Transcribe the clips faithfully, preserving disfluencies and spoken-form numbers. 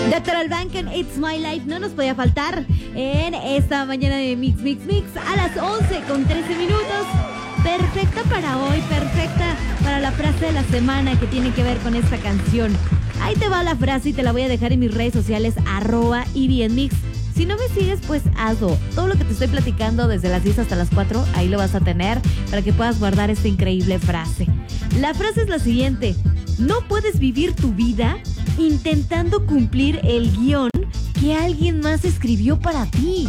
Doctor Albancan, It's My Life, no nos podía faltar en esta mañana de Mix, Mix, Mix a las once con trece minutos. Perfecta para hoy, perfecta para la frase de la semana que tiene que ver con esta canción. Ahí te va la frase y te la voy a dejar en mis redes sociales, arroba y bien mix. Si no me sigues, pues hazlo. Todo lo que te estoy platicando desde las diez hasta las cuatro, ahí lo vas a tener para que puedas guardar esta increíble frase. La frase es la siguiente: no puedes vivir tu vida intentando cumplir el guión que alguien más escribió para ti.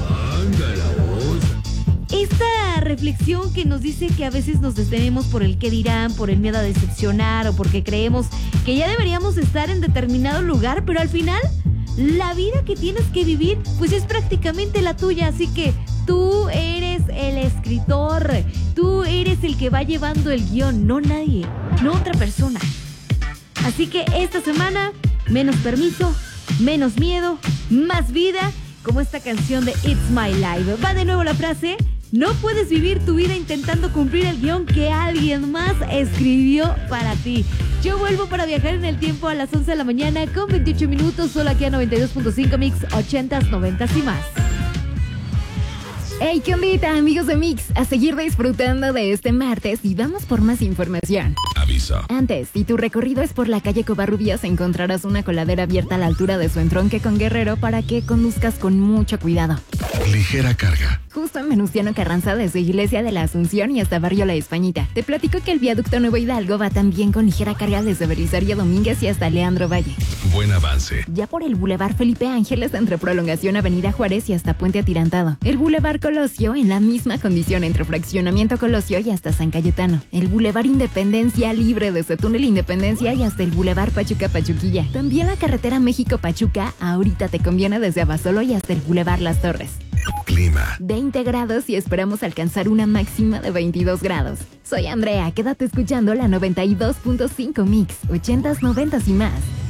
Esta reflexión que nos dice que a veces nos detenemos por el qué dirán, por el miedo a decepcionar o porque creemos que ya deberíamos estar en determinado lugar, pero al final la vida que tienes que vivir pues es prácticamente la tuya, así que tú eres el escritor, tú eres el que va llevando el guión, no nadie, no otra persona. Así que esta semana, menos permiso, menos miedo, más vida, como esta canción de It's My Life. Va de nuevo la frase: no puedes vivir tu vida intentando cumplir el guión que alguien más escribió para ti. Yo vuelvo para viajar en el tiempo a las once de la mañana con veintiocho minutos, solo aquí a noventa y dos punto cinco Mix, ochentas, noventas y más. Hey, ¿qué ondita, amigos de Mix? A seguir disfrutando de este martes y vamos por más información. Aviso. Antes, si tu recorrido es por la calle Covarrubias, encontrarás una coladera abierta a la altura de su entronque con Guerrero para que conduzcas con mucho cuidado. Ligera carga. Justo en Venustiano Carranza, desde Iglesia de la Asunción y hasta Barrio La Españita. Te platico que el viaducto Nuevo Hidalgo va también con ligera carga desde Belisario Domínguez y hasta Leandro Valle. Buen avance. Ya por el Boulevard Felipe Ángeles, entre Prolongación Avenida Juárez y hasta Puente Atirantado. El Boulevard Colosio en la misma condición entre Fraccionamiento Colosio y hasta San Cayetano. El Boulevard Independencia libre desde Túnel Independencia y hasta el Boulevard Pachuca Pachuquilla. También la carretera México-Pachuca ahorita te conviene desde Abasolo y hasta el Boulevard Las Torres. Clima. veinte grados y esperamos alcanzar una máxima de veintidós grados. Soy Andrea, quédate escuchando la noventa y dos punto cinco Mix, ochentas, noventas y más.